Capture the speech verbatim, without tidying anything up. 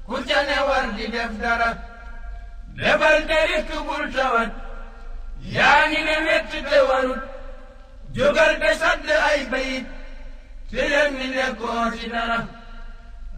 ku ca ne war di def dara defal te rikk bul tawat yaa ngi ne wett te warut jógal te sadd ay bayit te yëg ni nekkoo ci dara